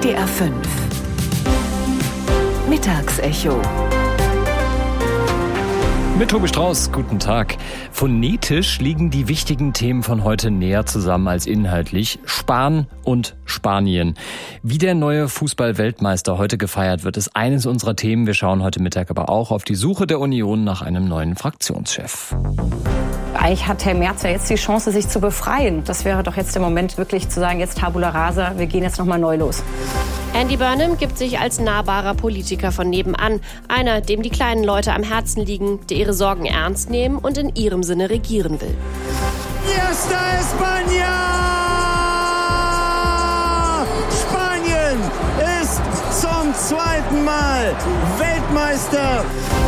WDR 5 Mittagsecho. Mit Tobi Strauß, guten Tag. Phonetisch liegen die wichtigen Themen von heute näher zusammen als inhaltlich. Spahn und Spanien. Wie der neue Fußball-Weltmeister heute gefeiert wird, ist eines unserer Themen. Wir schauen heute Mittag aber auch auf die Suche der Union nach einem neuen Fraktionschef. Eigentlich hat Herr Merz ja jetzt die Chance, sich zu befreien. Das wäre doch jetzt der Moment, wirklich zu sagen, jetzt Tabula Rasa, wir gehen jetzt nochmal neu los. Andy Burnham gibt sich als nahbarer Politiker von nebenan. Einer, dem die kleinen Leute am Herzen liegen, der ihre Sorgen ernst nehmen und in ihrem Sinne regieren will. Esta España! Spanien ist zum zweiten Mal Weltmeister!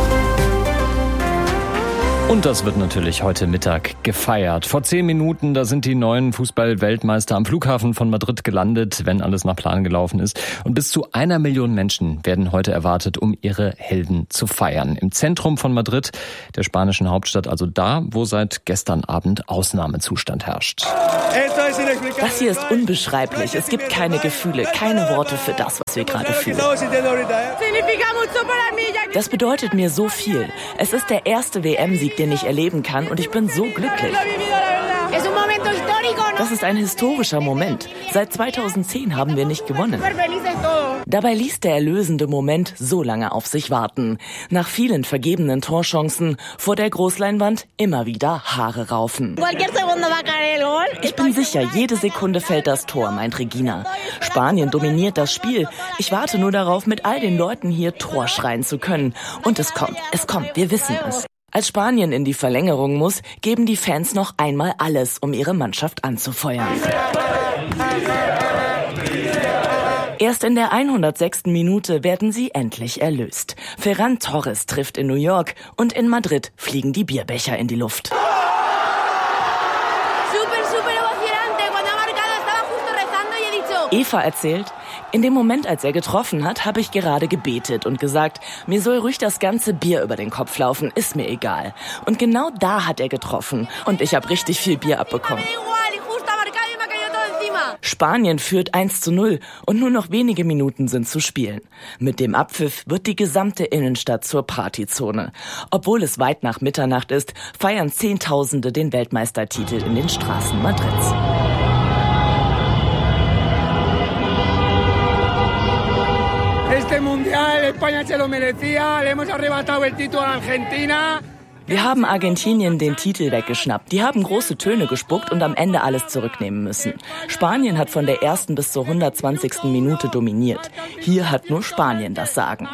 Und das wird natürlich heute Mittag gefeiert. Vor 10 Minuten, da sind die neuen Fußball-Weltmeister am Flughafen von Madrid gelandet, wenn alles nach Plan gelaufen ist. Und bis zu 1 Million Menschen werden heute erwartet, um ihre Helden zu feiern. Im Zentrum von Madrid, der spanischen Hauptstadt, also da, wo seit gestern Abend Ausnahmezustand herrscht. Das hier ist unbeschreiblich. Es gibt keine Gefühle, keine Worte für das, was wir gerade fühlen. Das bedeutet mir so viel. Es ist der erste WM-Sieg, den ich erleben kann, und ich bin so glücklich. Das ist ein historischer Moment. Seit 2010 haben wir nicht gewonnen. Dabei ließ der erlösende Moment so lange auf sich warten. Nach vielen vergebenen Torchancen vor der Großleinwand immer wieder Haare raufen. Ich bin sicher, jede Sekunde fällt das Tor, meint Regina. Spanien dominiert das Spiel. Ich warte nur darauf, mit all den Leuten hier Tor schreien zu können. Und es kommt, wir wissen es. Als Spanien in die Verlängerung muss, geben die Fans noch einmal alles, um ihre Mannschaft anzufeuern. Erst in der 106. Minute werden sie endlich erlöst. Ferran Torres trifft in New York und in Madrid fliegen die Bierbecher in die Luft. Eva erzählt, in dem Moment, als er getroffen hat, habe ich gerade gebetet und gesagt, mir soll ruhig das ganze Bier über den Kopf laufen, ist mir egal. Und genau da hat er getroffen und ich habe richtig viel Bier abbekommen. Spanien führt 1:0 und nur noch wenige Minuten sind zu spielen. Mit dem Abpfiff wird die gesamte Innenstadt zur Partyzone. Obwohl es weit nach Mitternacht ist, feiern Zehntausende den Weltmeistertitel in den Straßen Madrids. Wir haben Argentinien den Titel weggeschnappt. Die haben große Töne gespuckt und am Ende alles zurücknehmen müssen. Spanien hat von der ersten bis zur 120. Minute dominiert. Hier hat nur Spanien das Sagen.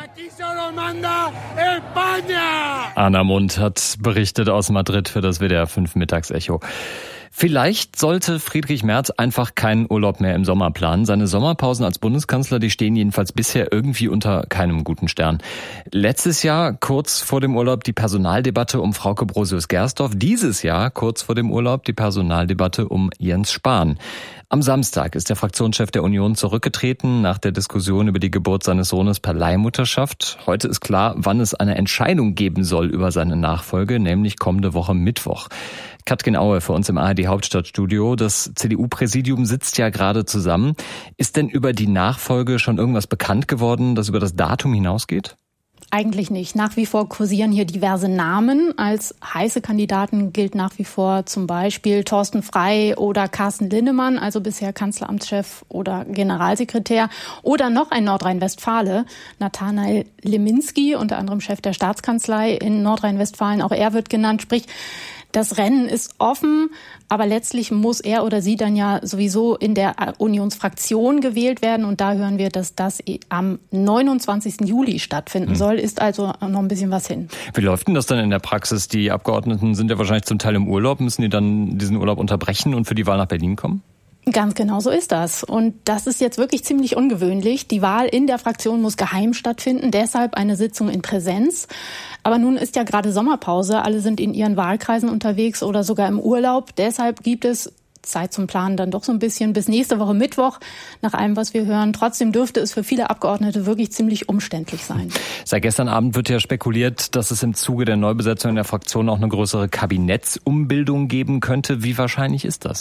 Anna Mund hat berichtet aus Madrid für das WDR 5 Mittagsecho. Vielleicht sollte Friedrich Merz einfach keinen Urlaub mehr im Sommer planen. Seine Sommerpausen als Bundeskanzler, die stehen jedenfalls bisher irgendwie unter keinem guten Stern. Letztes Jahr, kurz vor dem Urlaub, die Personaldebatte um Frauke Brosius-Gersdorf. Dieses Jahr, kurz vor dem Urlaub, die Personaldebatte um Jens Spahn. Am Samstag ist der Fraktionschef der Union zurückgetreten nach der Diskussion über die Geburt seines Sohnes per Leihmutterschaft. Heute ist klar, wann es eine Entscheidung geben soll über seine Nachfolge, nämlich kommende Woche Mittwoch. Katrin Aue für uns im ARD-Hauptstadtstudio. Das CDU-Präsidium sitzt ja gerade zusammen. Ist denn über die Nachfolge schon irgendwas bekannt geworden, das über das Datum hinausgeht? Eigentlich nicht. Nach wie vor kursieren hier diverse Namen. Als heiße Kandidaten gilt nach wie vor zum Beispiel Thorsten Frey oder Carsten Linnemann, also bisher Kanzleramtschef oder Generalsekretär. Oder noch ein Nordrhein-Westfale, Nathanael Leminski, unter anderem Chef der Staatskanzlei in Nordrhein-Westfalen. Auch er wird genannt. Sprich, das Rennen ist offen, aber letztlich muss er oder sie dann ja sowieso in der Unionsfraktion gewählt werden. Und da hören wir, dass das am 29. Juli stattfinden soll. Ist also noch ein bisschen was hin. Wie läuft denn das dann in der Praxis? Die Abgeordneten sind ja wahrscheinlich zum Teil im Urlaub. Müssen die dann diesen Urlaub unterbrechen und für die Wahl nach Berlin kommen? Ganz genau so ist das. Und das ist jetzt wirklich ziemlich ungewöhnlich. Die Wahl in der Fraktion muss geheim stattfinden, deshalb eine Sitzung in Präsenz. Aber nun ist ja gerade Sommerpause, alle sind in ihren Wahlkreisen unterwegs oder sogar im Urlaub. Deshalb gibt es Zeit zum Planen dann doch so ein bisschen bis nächste Woche Mittwoch, nach allem, was wir hören. Trotzdem dürfte es für viele Abgeordnete wirklich ziemlich umständlich sein. Seit gestern Abend wird ja spekuliert, dass es im Zuge der Neubesetzung in der Fraktion auch eine größere Kabinettsumbildung geben könnte. Wie wahrscheinlich ist das?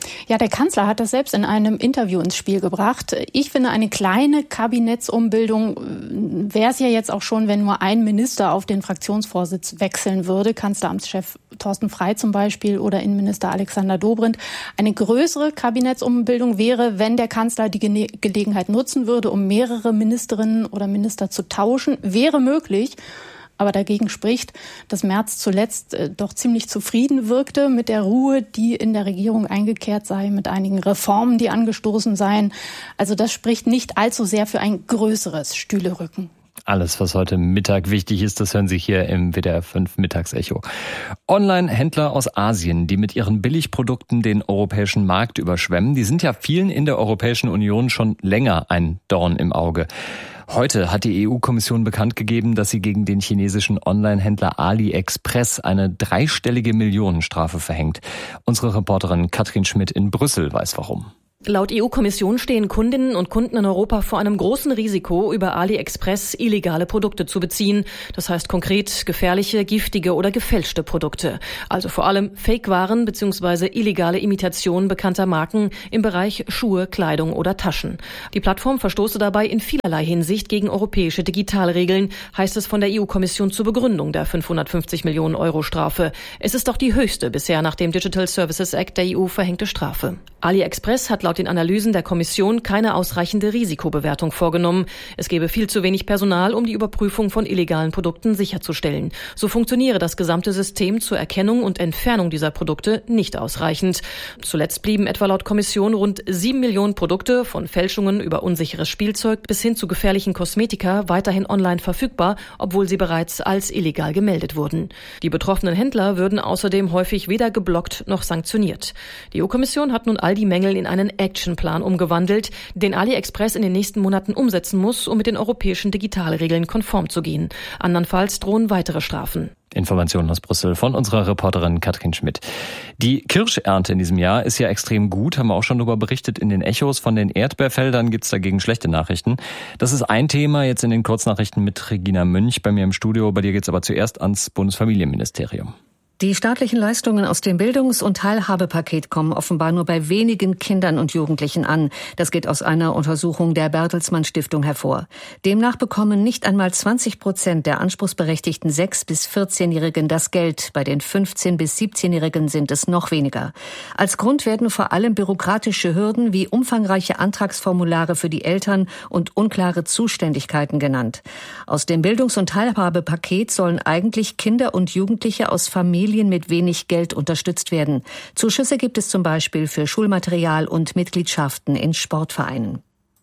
Ja, der Kanzler hat das selbst in einem Interview ins Spiel gebracht. Ich finde, eine kleine Kabinettsumbildung wäre es ja jetzt auch schon, wenn nur ein Minister auf den Fraktionsvorsitz wechseln würde. Kanzleramtschef Thorsten Frey zum Beispiel oder Innenminister Alexander Dobrindt. Eine größere Kabinettsumbildung wäre, wenn der Kanzler die Gelegenheit nutzen würde, um mehrere Ministerinnen oder Minister zu tauschen. Wäre möglich. Aber dagegen spricht, dass Merz zuletzt doch ziemlich zufrieden wirkte mit der Ruhe, die in der Regierung eingekehrt sei, mit einigen Reformen, die angestoßen seien. Also das spricht nicht allzu sehr für ein größeres Stühlerücken. Alles, was heute Mittag wichtig ist, das hören Sie hier im WDR 5 Mittagsecho. Online-Händler aus Asien, die mit ihren Billigprodukten den europäischen Markt überschwemmen, die sind ja vielen in der Europäischen Union schon länger ein Dorn im Auge. Heute hat die EU-Kommission bekannt gegeben, dass sie gegen den chinesischen Online-Händler AliExpress eine 3-stellige Millionenstrafe verhängt. Unsere Reporterin Katrin Schmidt in Brüssel weiß warum. Laut EU-Kommission stehen Kundinnen und Kunden in Europa vor einem großen Risiko, über AliExpress illegale Produkte zu beziehen. Das heißt konkret gefährliche, giftige oder gefälschte Produkte. Also vor allem Fake-Waren bzw. illegale Imitationen bekannter Marken im Bereich Schuhe, Kleidung oder Taschen. Die Plattform verstoße dabei in vielerlei Hinsicht gegen europäische Digitalregeln, heißt es von der EU-Kommission zur Begründung der 550 Millionen Euro Strafe. Es ist auch die höchste bisher nach dem Digital Services Act der EU verhängte Strafe. AliExpress hat laut den Analysen der Kommission keine ausreichende Risikobewertung vorgenommen. Es gebe viel zu wenig Personal, um die Überprüfung von illegalen Produkten sicherzustellen. So funktioniere das gesamte System zur Erkennung und Entfernung dieser Produkte nicht ausreichend. Zuletzt blieben etwa laut Kommission rund 7 Millionen Produkte, von Fälschungen über unsicheres Spielzeug bis hin zu gefährlichen Kosmetika, weiterhin online verfügbar, obwohl sie bereits als illegal gemeldet wurden. Die betroffenen Händler würden außerdem häufig weder geblockt noch sanktioniert. Die EU-Kommission hat nun all die Mängel in einen Actionplan umgewandelt, den AliExpress in den nächsten Monaten umsetzen muss, um mit den europäischen Digitalregeln konform zu gehen. Andernfalls drohen weitere Strafen. Informationen aus Brüssel von unserer Reporterin Katrin Schmidt. Die Kirschernte in diesem Jahr ist ja extrem gut, haben wir auch schon darüber berichtet in den Echos. Von den Erdbeerfeldern gibt's dagegen schlechte Nachrichten. Das ist ein Thema jetzt in den Kurznachrichten mit Regina Münch bei mir im Studio. Bei dir geht's aber zuerst ans Bundesfamilienministerium. Die staatlichen Leistungen aus dem Bildungs- und Teilhabepaket kommen offenbar nur bei wenigen Kindern und Jugendlichen an. Das geht aus einer Untersuchung der Bertelsmann Stiftung hervor. Demnach bekommen nicht einmal 20% der anspruchsberechtigten 6- bis 14-Jährigen das Geld. Bei den 15- bis 17-Jährigen sind es noch weniger. Als Grund werden vor allem bürokratische Hürden wie umfangreiche Antragsformulare für die Eltern und unklare Zuständigkeiten genannt. Aus dem Bildungs- und Teilhabepaket sollen eigentlich Kinder und Jugendliche aus Familien mit wenig Geld unterstützt werden. Zuschüsse gibt es zum Beispiel für Schulmaterial und Mitgliedschaften in Sportvereinen.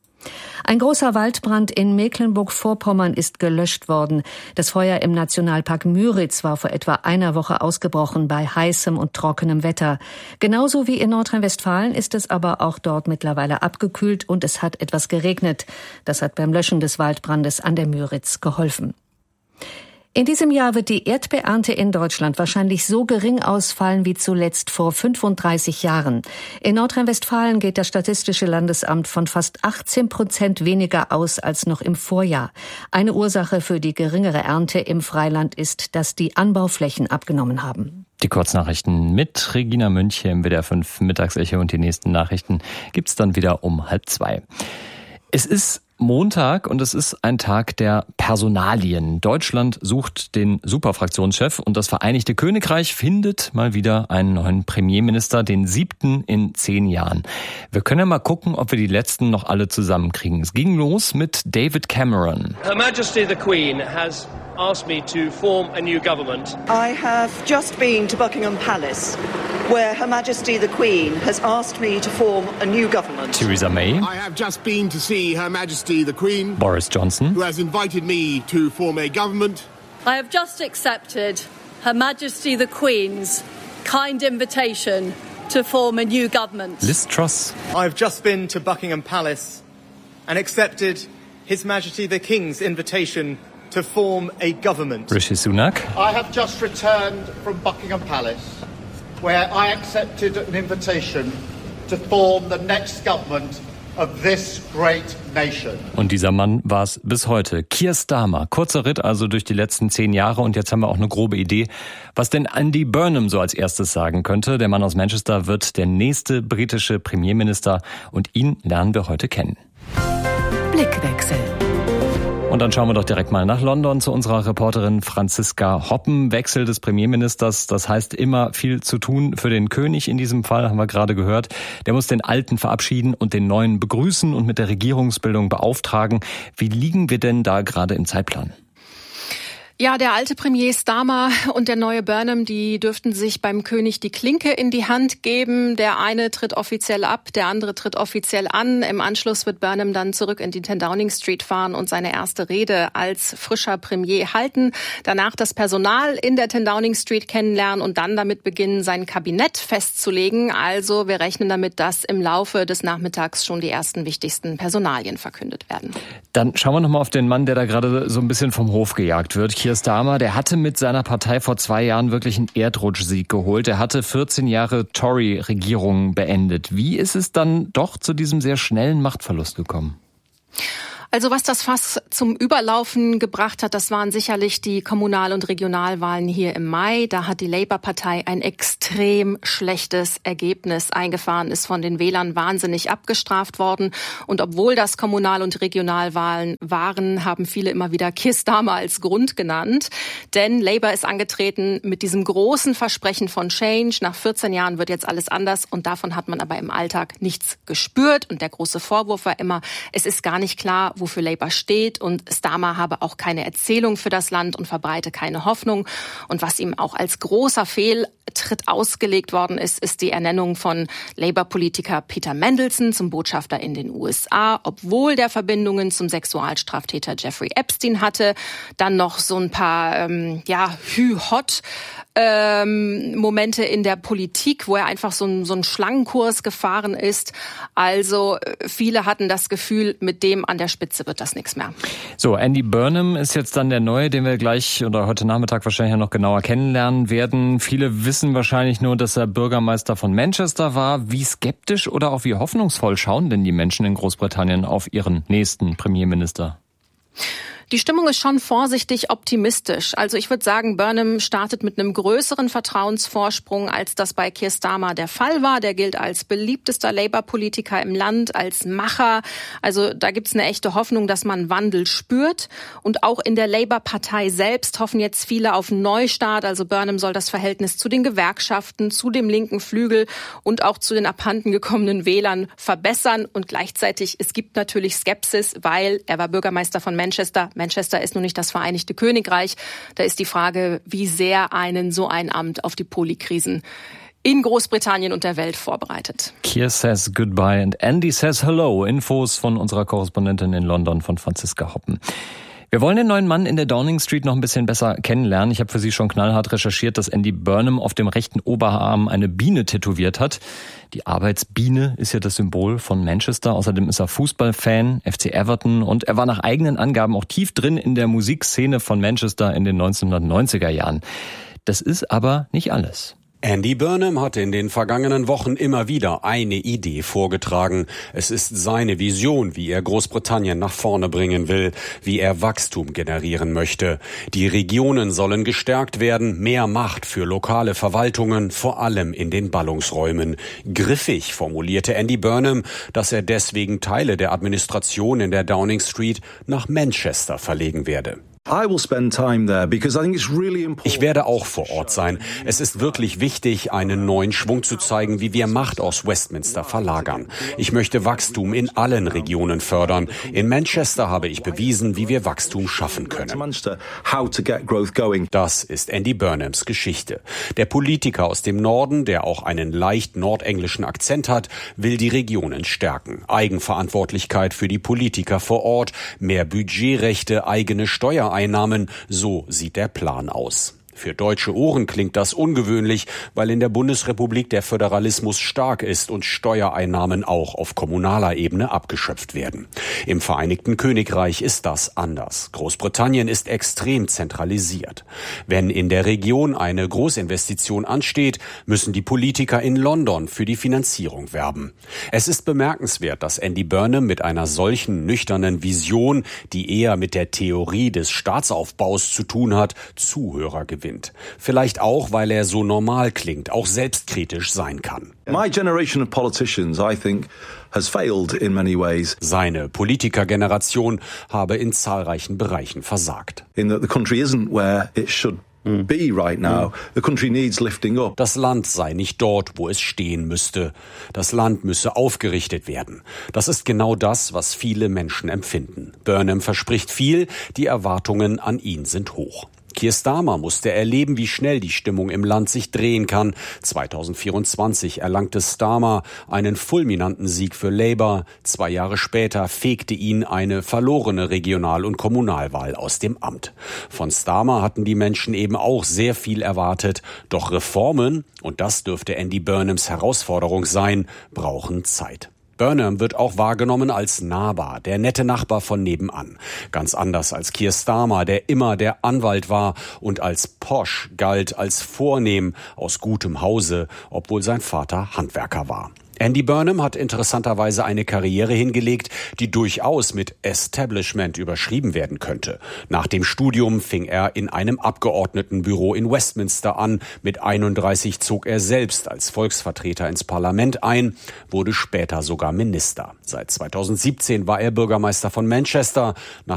Ein großer Waldbrand in Mecklenburg-Vorpommern ist gelöscht worden. Das Feuer im Nationalpark Müritz war vor etwa einer Woche ausgebrochen bei heißem und trockenem Wetter. Genauso wie in Nordrhein-Westfalen ist es aber auch dort mittlerweile abgekühlt und es hat etwas geregnet. Das hat beim Löschen des Waldbrandes an der Müritz geholfen. In diesem Jahr wird die Erdbeerernte in Deutschland wahrscheinlich so gering ausfallen wie zuletzt vor 35 Jahren. In Nordrhein-Westfalen geht das Statistische Landesamt von fast 18% weniger aus als noch im Vorjahr. Eine Ursache für die geringere Ernte im Freiland ist, dass die Anbauflächen abgenommen haben. Die Kurznachrichten mit Regina Münch hier im WDR 5 Mittagsecho und die nächsten Nachrichten gibt's dann wieder um 1:30. Es ist Montag und es ist ein Tag der Personalien. Deutschland sucht den Superfraktionschef und das Vereinigte Königreich findet mal wieder einen neuen Premierminister, den 7. in 10 Jahren. Wir können ja mal gucken, ob wir die letzten noch alle zusammenkriegen. Es ging los mit David Cameron. Her Majesty the Queen has asked me to form a new government. I have just been to Buckingham Palace, where Her Majesty the Queen has asked me to form a new government. Theresa May. I have just been to see Her Majesty the Queen. Boris Johnson. Who has invited me to form a government. I have just accepted Her Majesty the Queen's kind invitation to form a new government. Liz Truss. I have just been to Buckingham Palace and accepted His Majesty the King's invitation to form a government. Rishi Sunak. I have just returned from Buckingham Palace, where I accepted an invitation to form the next government of this great nation. Und dieser Mann war es bis heute. Keir Starmer. Kurzer Ritt also durch die letzten 10 Jahre und jetzt haben wir auch eine grobe Idee, was denn Andy Burnham so als erstes sagen könnte. Der Mann aus Manchester wird der nächste britische Premierminister und ihn lernen wir heute kennen. Blickwechsel. Und dann schauen wir doch direkt mal nach London zu unserer Reporterin Franziska Hoppen. Wechsel des Premierministers, das heißt immer viel zu tun für den König in diesem Fall, haben wir gerade gehört. Der muss den Alten verabschieden und den Neuen begrüßen und mit der Regierungsbildung beauftragen. Wie liegen wir denn da gerade im Zeitplan? Ja, der alte Premier Starmer und der neue Burnham, die dürften sich beim König die Klinke in die Hand geben. Der eine tritt offiziell ab, der andere tritt offiziell an. Im Anschluss wird Burnham dann zurück in die 10 Downing Street fahren und seine erste Rede als frischer Premier halten. Danach das Personal in der 10 Downing Street kennenlernen und dann damit beginnen, sein Kabinett festzulegen. Also wir rechnen damit, dass im Laufe des Nachmittags schon die ersten wichtigsten Personalien verkündet werden. Dann schauen wir nochmal auf den Mann, der da gerade so ein bisschen vom Hof gejagt wird. Keir Starmer, der hatte mit seiner Partei vor 2 Jahren wirklich einen Erdrutschsieg geholt. Er hatte 14 Jahre Tory-Regierung beendet. Wie ist es dann doch zu diesem sehr schnellen Machtverlust gekommen? Also was das Fass zum Überlaufen gebracht hat, das waren sicherlich die Kommunal- und Regionalwahlen hier im Mai. Da hat die Labour-Partei ein extrem schlechtes Ergebnis eingefahren, ist von den Wählern wahnsinnig abgestraft worden. Und obwohl das Kommunal- und Regionalwahlen waren, haben viele immer wieder Keir Starmer als Grund genannt. Denn Labour ist angetreten mit diesem großen Versprechen von Change. Nach 14 Jahren wird jetzt alles anders und davon hat man aber im Alltag nichts gespürt. Und der große Vorwurf war immer, es ist gar nicht klar, wofür Labour steht und Starmer habe auch keine Erzählung für das Land und verbreite keine Hoffnung. Und was ihm auch als großer Fehltritt ausgelegt worden ist, ist die Ernennung von Labour-Politiker Peter Mandelson zum Botschafter in den USA, obwohl der Verbindungen zum Sexualstraftäter Jeffrey Epstein hatte. Dann noch so ein paar Hü-Hot Momente in der Politik, wo er einfach so einen Schlangenkurs gefahren ist. Also viele hatten das Gefühl, mit dem an der Spitze wird das nichts mehr. So, Andy Burnham ist jetzt dann der Neue, den wir gleich oder heute Nachmittag wahrscheinlich noch genauer kennenlernen werden. Viele wissen wahrscheinlich nur, dass er Bürgermeister von Manchester war. Wie skeptisch oder auch wie hoffnungsvoll schauen denn die Menschen in Großbritannien auf ihren nächsten Premierminister? Die Stimmung ist schon vorsichtig optimistisch. Also ich würde sagen, Burnham startet mit einem größeren Vertrauensvorsprung, als das bei Keir Starmer der Fall war. Der gilt als beliebtester Labour-Politiker im Land, als Macher. Also da gibt's eine echte Hoffnung, dass man Wandel spürt. Und auch in der Labour-Partei selbst hoffen jetzt viele auf einen Neustart. Also Burnham soll das Verhältnis zu den Gewerkschaften, zu dem linken Flügel und auch zu den abhanden gekommenen Wählern verbessern. Und gleichzeitig, es gibt natürlich Skepsis, weil er war Bürgermeister von Manchester. Manchester ist nun nicht das Vereinigte Königreich. Da ist die Frage, wie sehr einen so ein Amt auf die Polikrisen in Großbritannien und der Welt vorbereitet. Keir says goodbye and Andy says hello. Infos von unserer Korrespondentin in London, von Franziska Hoppen. Wir wollen den neuen Mann in der Downing Street noch ein bisschen besser kennenlernen. Ich habe für Sie schon knallhart recherchiert, dass Andy Burnham auf dem rechten Oberarm eine Biene tätowiert hat. Die Arbeitsbiene ist ja das Symbol von Manchester. Außerdem ist er Fußballfan, FC Everton, und er war nach eigenen Angaben auch tief drin in der Musikszene von Manchester in den 1990er Jahren. Das ist aber nicht alles. Andy Burnham hatte in den vergangenen Wochen immer wieder eine Idee vorgetragen. Es ist seine Vision, wie er Großbritannien nach vorne bringen will, wie er Wachstum generieren möchte. Die Regionen sollen gestärkt werden, mehr Macht für lokale Verwaltungen, vor allem in den Ballungsräumen. Griffig formulierte Andy Burnham, dass er deswegen Teile der Administration in der Downing Street nach Manchester verlegen werde. Ich werde auch vor Ort sein. Es ist wirklich wichtig, einen neuen Schwung zu zeigen, wie wir Macht aus Westminster verlagern. Ich möchte Wachstum in allen Regionen fördern. In Manchester habe ich bewiesen, wie wir Wachstum schaffen können. Das ist Andy Burnhams Geschichte. Der Politiker aus dem Norden, der auch einen leicht nordenglischen Akzent hat, will die Regionen stärken. Eigenverantwortlichkeit für die Politiker vor Ort, mehr Budgetrechte, eigene Steuereinnahmen, so sieht der Plan aus. Für deutsche Ohren klingt das ungewöhnlich, weil in der Bundesrepublik der Föderalismus stark ist und Steuereinnahmen auch auf kommunaler Ebene abgeschöpft werden. Im Vereinigten Königreich ist das anders. Großbritannien ist extrem zentralisiert. Wenn in der Region eine Großinvestition ansteht, müssen die Politiker in London für die Finanzierung werben. Es ist bemerkenswert, dass Andy Burnham mit einer solchen nüchternen Vision, die eher mit der Theorie des Staatsaufbaus zu tun hat, Zuhörer gewinnt. Vielleicht auch, weil er so normal klingt, auch selbstkritisch sein kann. My generation of politicians, I think, has failed in many ways. Seine Politikergeneration habe in zahlreichen Bereichen versagt. In that the country isn't where it should be right now. The country needs lifting up. Das Land sei nicht dort, wo es stehen müsste. Das Land müsse aufgerichtet werden. Das ist genau das, was viele Menschen empfinden. Burnham verspricht viel, die Erwartungen an ihn sind hoch. Keir Starmer musste erleben, wie schnell die Stimmung im Land sich drehen kann. 2024 erlangte Starmer einen fulminanten Sieg für Labour. 2 Jahre später fegte ihn eine verlorene Regional- und Kommunalwahl aus dem Amt. Von Starmer hatten die Menschen eben auch sehr viel erwartet. Doch Reformen, und das dürfte Andy Burnhams Herausforderung sein, brauchen Zeit. Burnham wird auch wahrgenommen als nahbar, der nette Nachbar von nebenan. Ganz anders als Keir Starmer, der immer der Anwalt war und als posch galt, als vornehm, aus gutem Hause, obwohl sein Vater Handwerker war. Andy Burnham hat interessanterweise eine Karriere hingelegt, die durchaus mit Establishment überschrieben werden könnte. Nach dem Studium fing er in einem Abgeordnetenbüro in Westminster an. Mit 31 zog er selbst als Volksvertreter ins Parlament ein, wurde später sogar Minister. Seit 2017 war er Bürgermeister von Manchester. Nach